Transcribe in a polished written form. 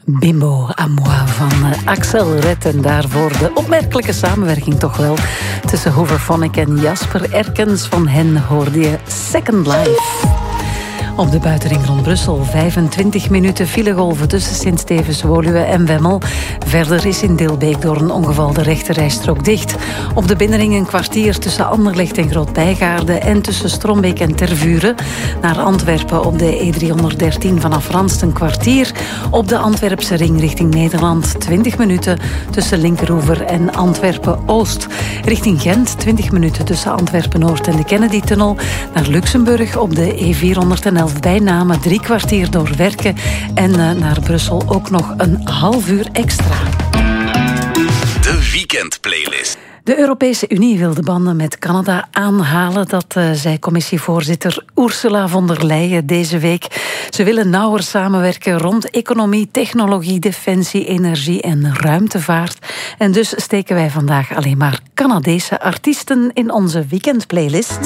Bimbo à moi van Axel Red. En daarvoor de opmerkelijke samenwerking toch wel tussen Hooverphonic en Jasper Erkens. Van hen hoorde je Second Life. Op de buitenring rond Brussel 25 minuten filegolven tussen Sint-Stevens, Woluwe en Wemmel. Verder is in Dilbeek door een ongeval de rechterrijstrook dicht. Op de binnenring een kwartier tussen Anderlecht en Groot-Bijgaarde en tussen Strombeek en Tervuren. Naar Antwerpen op de E313 vanaf Ranst een kwartier. Op de Antwerpse ring richting Nederland 20 minuten tussen Linkeroever en Antwerpen-Oost. Richting Gent 20 minuten tussen Antwerpen-Noord en de Kennedy-tunnel. Naar Luxemburg op de E411 bij Namen 3 kwartier door Werken. En naar Brussel ook nog een half uur extra. De weekendplaylist. De Europese Unie wil de banden met Canada aanhalen. Dat zei commissievoorzitter Ursula von der Leyen deze week. Ze willen nauwer samenwerken rond economie, technologie, defensie, energie en ruimtevaart. En dus steken wij vandaag alleen maar Canadese artiesten in onze weekendplaylist.